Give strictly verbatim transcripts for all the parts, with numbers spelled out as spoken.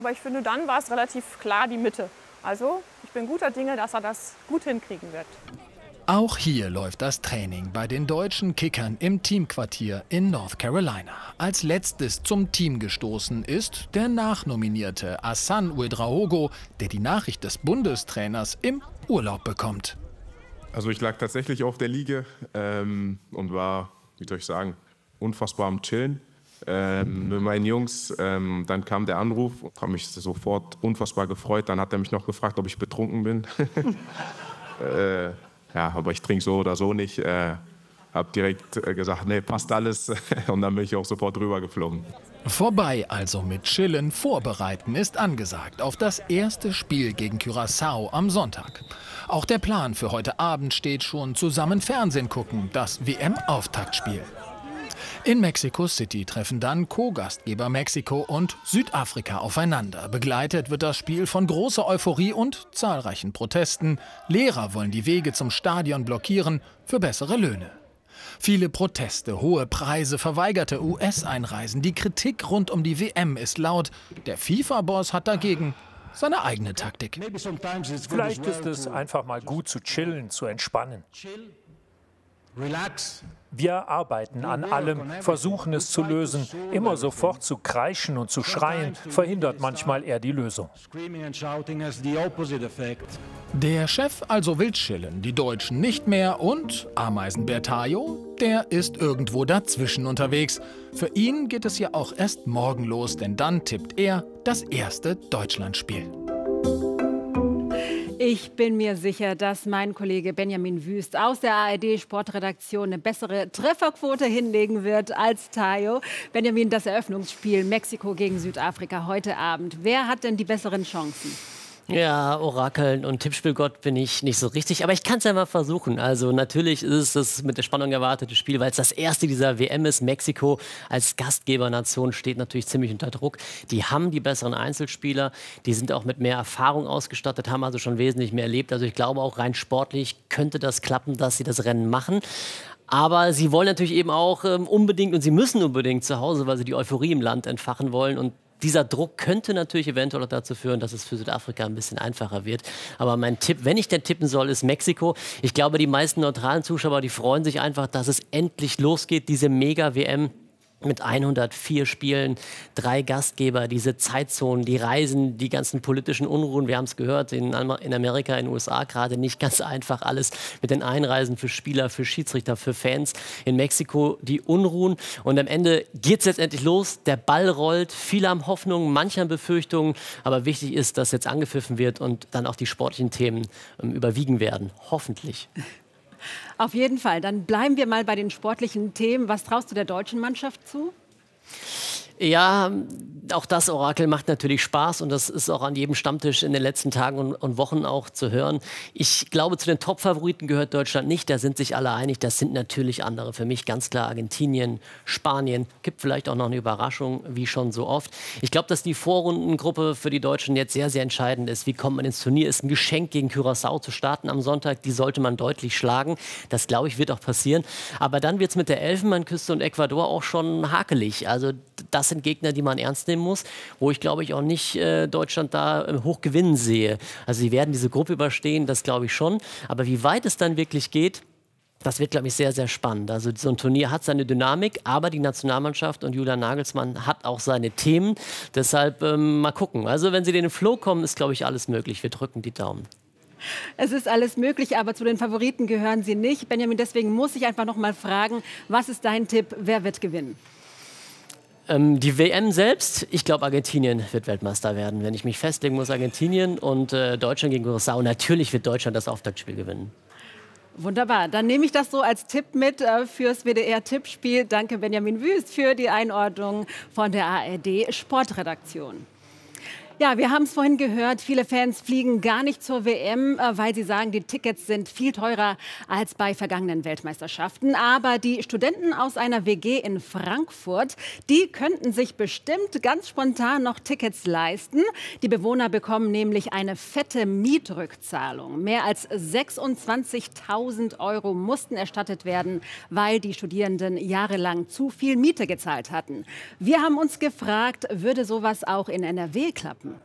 Aber ich finde, dann war es relativ klar die Mitte. Also ich bin guter Dinge, dass er das gut hinkriegen wird. Auch hier läuft das Training bei den deutschen Kickern im Teamquartier in North Carolina. Als letztes zum Team gestoßen ist der nachnominierte Hassan Ouedraogo, der die Nachricht des Bundestrainers im Urlaub bekommt. Also ich lag tatsächlich auf der Liege ähm, und war, wie soll ich sagen, unfassbar am Chillen ähm, mit meinen Jungs. Ähm, dann kam der Anruf, habe mich sofort unfassbar gefreut. Dann hat er mich noch gefragt, ob ich betrunken bin. äh, ja, aber ich trinke so oder so nicht. Äh, habe direkt äh, gesagt, nee, passt alles. Und dann bin ich auch sofort rüber geflogen. Vorbei also mit Chillen, vorbereiten ist angesagt auf das erste Spiel gegen Curaçao am Sonntag. Auch der Plan für heute Abend steht schon: zusammen Fernsehen gucken, das W M-Auftaktspiel. In Mexico City treffen dann Co-Gastgeber Mexiko und Südafrika aufeinander. Begleitet wird das Spiel von großer Euphorie und zahlreichen Protesten. Lehrer wollen die Wege zum Stadion blockieren für bessere Löhne. Viele Proteste, hohe Preise, verweigerte U S-Einreisen. Die Kritik rund um die W M ist laut. Der FIFA-Boss hat dagegen seine eigene Taktik. Vielleicht ist es einfach mal gut zu chillen, zu entspannen. Wir arbeiten an allem, versuchen es zu lösen. Immer sofort zu kreischen und zu schreien, verhindert manchmal eher die Lösung. Der Chef also will chillen, die Deutschen nicht mehr, und Ameisenbär Tayo, der ist irgendwo dazwischen unterwegs. Für ihn geht es ja auch erst morgen los, denn dann tippt er das erste Deutschlandspiel. Ich bin mir sicher, dass mein Kollege Benjamin Wüst aus der A R D-Sportredaktion eine bessere Trefferquote hinlegen wird als Tayo. Benjamin, das Eröffnungsspiel Mexiko gegen Südafrika heute Abend. Wer hat denn die besseren Chancen? Ja, Orakeln und Tippspielgott bin ich nicht so richtig, aber ich kann es ja mal versuchen. Also natürlich ist es das mit der Spannung erwartete Spiel, weil es das erste dieser W M ist. Mexiko als Gastgebernation steht natürlich ziemlich unter Druck. Die haben die besseren Einzelspieler, die sind auch mit mehr Erfahrung ausgestattet, haben also schon wesentlich mehr erlebt. Also ich glaube auch rein sportlich könnte das klappen, dass sie das Rennen machen. Aber sie wollen natürlich eben auch ähm, unbedingt, und sie müssen unbedingt zu Hause, weil sie die Euphorie im Land entfachen wollen. Und dieser Druck könnte natürlich eventuell auch dazu führen, dass es für Südafrika ein bisschen einfacher wird. Aber mein Tipp, wenn ich denn tippen soll, ist Mexiko. Ich glaube, die meisten neutralen Zuschauer, die freuen sich einfach, dass es endlich losgeht, diese Mega-W M. Mit hundertvier Spielen, drei Gastgeber, diese Zeitzonen, die Reisen, die ganzen politischen Unruhen. Wir haben es gehört, in, in Amerika, in den U S A gerade nicht ganz einfach alles mit den Einreisen für Spieler, für Schiedsrichter, für Fans. In Mexiko die Unruhen. Und am Ende geht es jetzt endlich los. Der Ball rollt. Viele haben Hoffnungen, manche haben Befürchtungen. Aber wichtig ist, dass jetzt angepfiffen wird und dann auch die sportlichen Themen ähm, überwiegen werden. Hoffentlich. Auf jeden Fall. Dann bleiben wir mal bei den sportlichen Themen. Was traust du der deutschen Mannschaft zu? Ja, auch das Orakel macht natürlich Spaß und das ist auch an jedem Stammtisch in den letzten Tagen und, und Wochen auch zu hören. Ich glaube, zu den Top-Favoriten gehört Deutschland nicht. Da sind sich alle einig. Das sind natürlich andere. Für mich ganz klar Argentinien, Spanien. Gibt vielleicht auch noch eine Überraschung, wie schon so oft. Ich glaube, dass die Vorrundengruppe für die Deutschen jetzt sehr, sehr entscheidend ist. Wie kommt man ins Turnier? Ist ein Geschenk, gegen Curaçao zu starten am Sonntag. Die sollte man deutlich schlagen. Das, glaube ich, wird auch passieren. Aber dann wird es mit der Elfenbeinküste und Ecuador auch schon hakelig. Also das sind Gegner, die man ernst nehmen muss, wo ich glaube ich auch nicht äh, Deutschland da äh, hoch gewinnen sehe. Also sie werden diese Gruppe überstehen, das glaube ich schon. Aber wie weit es dann wirklich geht, das wird, glaube ich, sehr, sehr spannend. Also so ein Turnier hat seine Dynamik, aber die Nationalmannschaft und Julian Nagelsmann hat auch seine Themen. Deshalb ähm, mal gucken. Also wenn sie in den Flow kommen, ist, glaube ich, alles möglich. Wir drücken die Daumen. Es ist alles möglich, aber zu den Favoriten gehören sie nicht. Benjamin, deswegen muss ich einfach noch mal fragen, was ist dein Tipp, wer wird gewinnen? Die W M selbst, ich glaube, Argentinien wird Weltmeister werden. Wenn ich mich festlegen muss, Argentinien und äh, Deutschland gegen Curaçao. Natürlich wird Deutschland das Auftaktspiel gewinnen. Wunderbar, dann nehme ich das so als Tipp mit äh, fürs W D R-Tippspiel. Danke Benjamin Wüst für die Einordnung von der A R D-Sportredaktion. Ja, wir haben es vorhin gehört, viele Fans fliegen gar nicht zur W M, weil sie sagen, die Tickets sind viel teurer als bei vergangenen Weltmeisterschaften. Aber die Studenten aus einer W G in Frankfurt, die könnten sich bestimmt ganz spontan noch Tickets leisten. Die Bewohner bekommen nämlich eine fette Mietrückzahlung. Mehr als sechsundzwanzigtausend Euro mussten erstattet werden, weil die Studierenden jahrelang zu viel Miete gezahlt hatten. Wir haben uns gefragt, würde sowas auch in N R W klappen?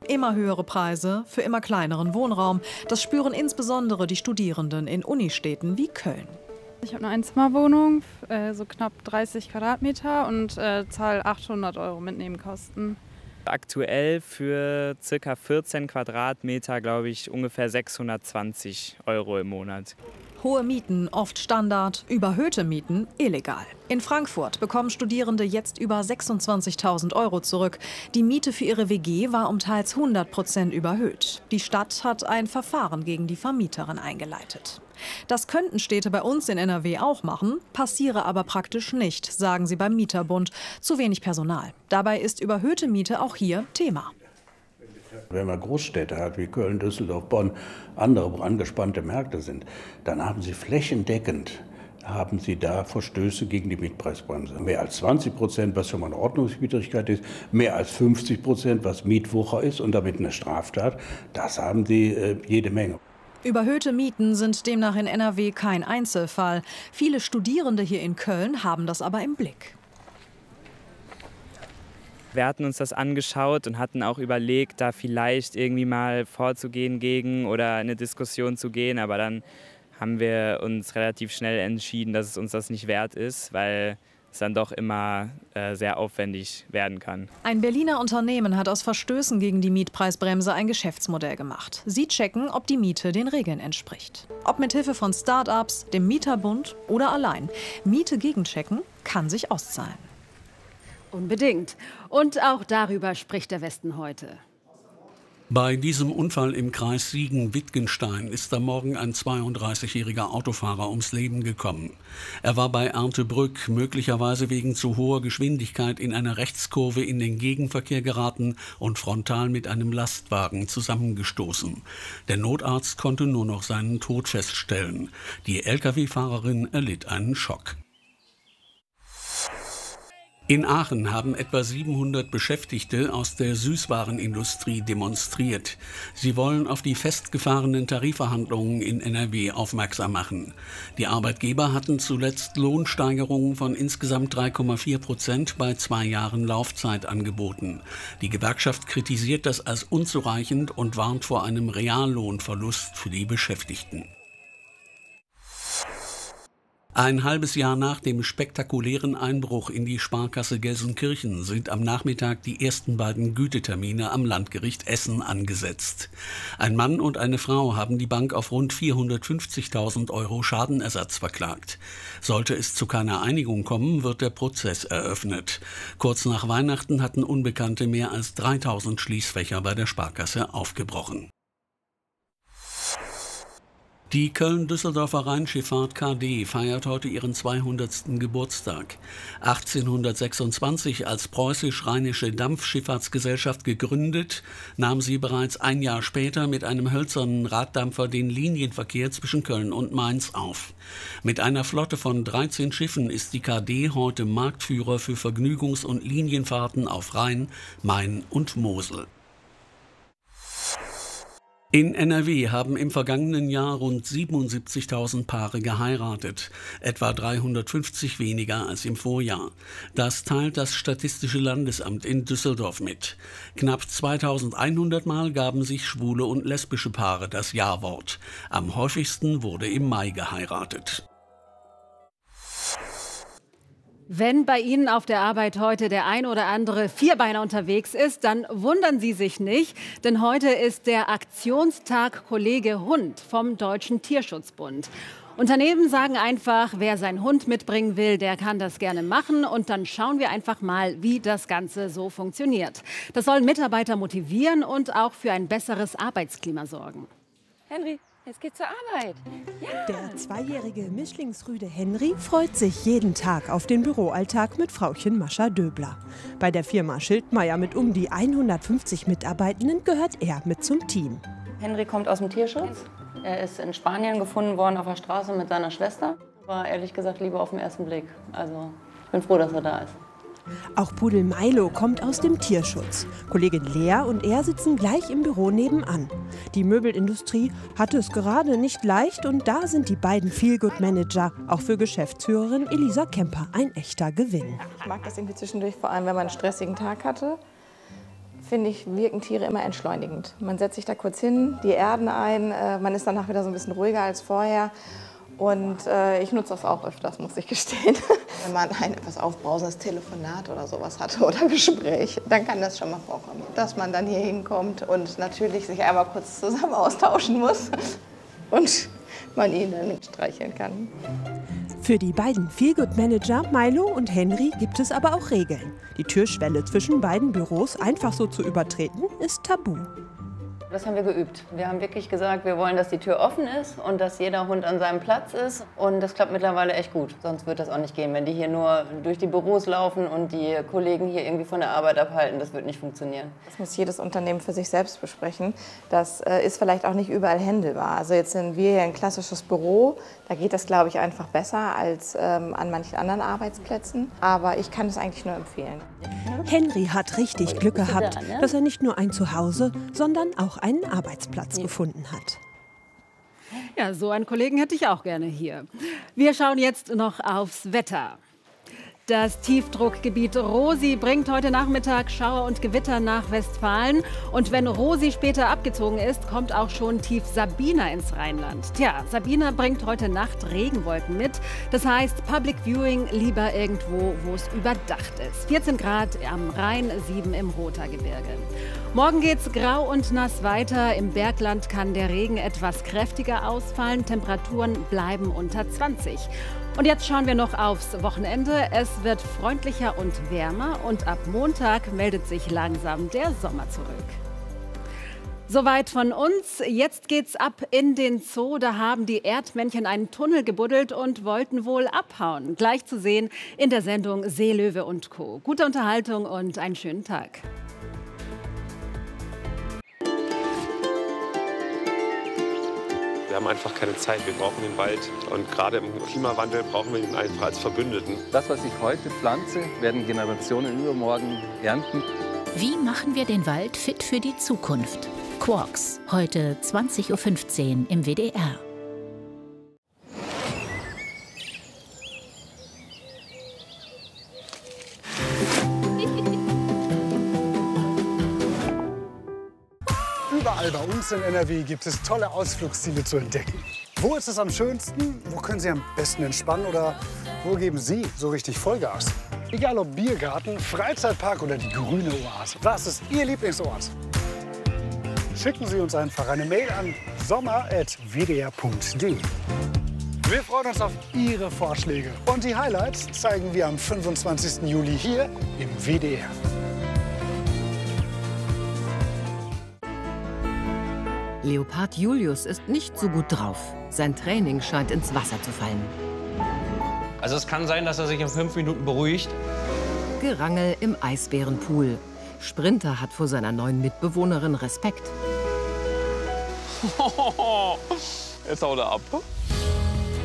Immer höhere Preise für immer kleineren Wohnraum. Das spüren insbesondere die Studierenden in Unistädten wie Köln. Ich habe eine Einzimmerwohnung, äh, so knapp dreißig Quadratmeter und äh, zahle achthundert Euro mit Nebenkosten. Aktuell für ca. vierzehn Quadratmeter, glaube ich, ungefähr sechshundertzwanzig Euro im Monat. Hohe Mieten, oft Standard, überhöhte Mieten illegal. In Frankfurt bekommen Studierende jetzt über sechsundzwanzigtausend Euro zurück. Die Miete für ihre W G war um teils hundert Prozent überhöht. Die Stadt hat ein Verfahren gegen die Vermieterin eingeleitet. Das könnten Städte bei uns in N R W auch machen, passiere aber praktisch nicht, sagen sie beim Mieterbund. Zu wenig Personal. Dabei ist überhöhte Miete auch hier Thema. Wenn man Großstädte hat wie Köln, Düsseldorf, Bonn, andere, wo angespannte Märkte sind, dann haben sie flächendeckend haben sie da Verstöße gegen die Mietpreisbremse. Mehr als zwanzig Prozent, was schon mal eine Ordnungswidrigkeit ist, mehr als fünfzig Prozent, was Mietwucher ist und damit eine Straftat, das haben sie äh, jede Menge. Überhöhte Mieten sind demnach in N R W kein Einzelfall. Viele Studierende hier in Köln haben das aber im Blick. Wir hatten uns das angeschaut und hatten auch überlegt, da vielleicht irgendwie mal vorzugehen gegen oder eine Diskussion zu gehen. Aber dann haben wir uns relativ schnell entschieden, dass es uns das nicht wert ist, weil es dann doch immer äh, sehr aufwendig werden kann. Ein Berliner Unternehmen hat aus Verstößen gegen die Mietpreisbremse ein Geschäftsmodell gemacht. Sie checken, ob die Miete den Regeln entspricht. Ob mit Hilfe von Start-ups, dem Mieterbund oder allein. Miete gegenchecken kann sich auszahlen. Unbedingt. Und auch darüber spricht der Westen heute. Bei diesem Unfall im Kreis Siegen-Wittgenstein ist am Morgen ein zweiunddreißigjähriger Autofahrer ums Leben gekommen. Er war bei Erndtebrück möglicherweise wegen zu hoher Geschwindigkeit in einer Rechtskurve in den Gegenverkehr geraten und frontal mit einem Lastwagen zusammengestoßen. Der Notarzt konnte nur noch seinen Tod feststellen. Die L K W-Fahrerin erlitt einen Schock. In Aachen haben etwa siebenhundert Beschäftigte aus der Süßwarenindustrie demonstriert. Sie wollen auf die festgefahrenen Tarifverhandlungen in N R W aufmerksam machen. Die Arbeitgeber hatten zuletzt Lohnsteigerungen von insgesamt drei Komma vier Prozent bei zwei Jahren Laufzeit angeboten. Die Gewerkschaft kritisiert das als unzureichend und warnt vor einem Reallohnverlust für die Beschäftigten. Ein halbes Jahr nach dem spektakulären Einbruch in die Sparkasse Gelsenkirchen sind am Nachmittag die ersten beiden Gütetermine am Landgericht Essen angesetzt. Ein Mann und eine Frau haben die Bank auf rund vierhundertfünfzigtausend Euro Schadenersatz verklagt. Sollte es zu keiner Einigung kommen, wird der Prozess eröffnet. Kurz nach Weihnachten hatten Unbekannte mehr als dreitausend Schließfächer bei der Sparkasse aufgebrochen. Die Köln-Düsseldorfer Rheinschifffahrt K D feiert heute ihren zweihundertsten Geburtstag. achtzehnhundertsechsundzwanzig als Preußisch-Rheinische Dampfschifffahrtsgesellschaft gegründet, nahm sie bereits ein Jahr später mit einem hölzernen Raddampfer den Linienverkehr zwischen Köln und Mainz auf. Mit einer Flotte von dreizehn Schiffen ist die K D heute Marktführer für Vergnügungs- und Linienfahrten auf Rhein, Main und Mosel. In N R W haben im vergangenen Jahr rund siebenundsiebzigtausend Paare geheiratet, etwa dreihundertfünfzig weniger als im Vorjahr. Das teilt das Statistische Landesamt in Düsseldorf mit. Knapp zweitausendeinhundert Mal gaben sich schwule und lesbische Paare das Ja-Wort. Am häufigsten wurde im Mai geheiratet. Wenn bei Ihnen auf der Arbeit heute der ein oder andere Vierbeiner unterwegs ist, dann wundern Sie sich nicht, denn heute ist der Aktionstag Kollege Hund vom Deutschen Tierschutzbund. Unternehmen sagen einfach, wer seinen Hund mitbringen will, der kann das gerne machen. Und dann schauen wir einfach mal, wie das Ganze so funktioniert. Das soll Mitarbeiter motivieren und auch für ein besseres Arbeitsklima sorgen. Henry, es geht zur Arbeit. Ja. Der zweijährige Mischlingsrüde Henry freut sich jeden Tag auf den Büroalltag mit Frauchen Mascha Döbler. Bei der Firma Schildmeier mit um die hundertfünfzig Mitarbeitenden gehört er mit zum Team. Henry kommt aus dem Tierschutz. Er ist in Spanien gefunden worden auf der Straße mit seiner Schwester. War ehrlich gesagt Liebe auf den ersten Blick. Also ich bin froh, dass er da ist. Auch Pudel Milo kommt aus dem Tierschutz. Kollegin Lea und er sitzen gleich im Büro nebenan. Die Möbelindustrie hatte es gerade nicht leicht und da sind die beiden Feel-Good-Manager, auch für Geschäftsführerin Elisa Kemper, ein echter Gewinn. Ich mag das irgendwie zwischendurch, vor allem wenn man einen stressigen Tag hatte. finde ich, wirken Tiere immer entschleunigend. Man setzt sich da kurz hin, die erden ein, äh, man ist danach wieder so ein bisschen ruhiger als vorher. Und äh, ich nutze das auch öfters, muss ich gestehen. Wenn man ein etwas aufbrausendes Telefonat oder sowas hatte oder Gespräch, dann kann das schon mal vorkommen, dass man dann hier hinkommt und natürlich sich einmal kurz zusammen austauschen muss und man ihn dann streicheln kann. Für die beiden Feelgood-Manager Milo und Henry gibt es aber auch Regeln. Die Türschwelle zwischen beiden Büros einfach so zu übertreten, ist tabu. Das haben wir geübt. Wir haben wirklich gesagt, wir wollen, dass die Tür offen ist und dass jeder Hund an seinem Platz ist. Und das klappt mittlerweile echt gut. Sonst wird das auch nicht gehen. Wenn die hier nur durch die Büros laufen und die Kollegen hier irgendwie von der Arbeit abhalten, das wird nicht funktionieren. Das muss jedes Unternehmen für sich selbst besprechen. Das äh, ist vielleicht auch nicht überall händelbar. Also jetzt sind wir hier ein klassisches Büro. Da geht das, glaube ich, einfach besser als ähm, an manchen anderen Arbeitsplätzen. Aber ich kann es eigentlich nur empfehlen. Henry hat richtig Glück gehabt, dass er nicht nur ein Zuhause, sondern auch einen Arbeitsplatz gefunden hat. Ja, so einen Kollegen hätte ich auch gerne hier. Wir schauen jetzt noch aufs Wetter. Das Tiefdruckgebiet Rosi bringt heute Nachmittag Schauer und Gewitter nach Westfalen. Und wenn Rosi später abgezogen ist, kommt auch schon Tief Sabina ins Rheinland. Tja, Sabina bringt heute Nacht Regenwolken mit. Das heißt, Public Viewing lieber irgendwo, wo es überdacht ist. vierzehn Grad am Rhein, sieben im Rothaargebirge. Morgen geht's grau und nass weiter. Im Bergland kann der Regen etwas kräftiger ausfallen. Temperaturen bleiben unter zwanzig. Und jetzt schauen wir noch aufs Wochenende. Es wird freundlicher und wärmer und ab Montag meldet sich langsam der Sommer zurück. Soweit von uns. Jetzt geht's ab in den Zoo. Da haben die Erdmännchen einen Tunnel gebuddelt und wollten wohl abhauen. Gleich zu sehen in der Sendung Seelöwe und Co. Gute Unterhaltung und einen schönen Tag. Wir haben einfach keine Zeit, wir brauchen den Wald. Und gerade im Klimawandel brauchen wir ihn einfach als Verbündeten. Das, was ich heute pflanze, werden Generationen übermorgen ernten. Wie machen wir den Wald fit für die Zukunft? Quarks, heute zwanzig Uhr fünfzehn im W D R. Überall bei uns in N R W gibt es tolle Ausflugsziele zu entdecken. Wo ist es am schönsten? Wo können Sie am besten entspannen? Oder wo geben Sie so richtig Vollgas? Egal ob Biergarten, Freizeitpark oder die grüne Oase. Was ist Ihr Lieblingsort? Schicken Sie uns einfach eine Mail an sommer at w d r punkt d e. Wir freuen uns auf Ihre Vorschläge. Und die Highlights zeigen wir am fünfundzwanzigsten Juli hier im W D R. Leopard Julius ist nicht so gut drauf. Sein Training scheint ins Wasser zu fallen. Also es kann sein, dass er sich in fünf Minuten beruhigt. Gerangel im Eisbärenpool. Sprinter hat vor seiner neuen Mitbewohnerin Respekt. Jetzt haut er ab.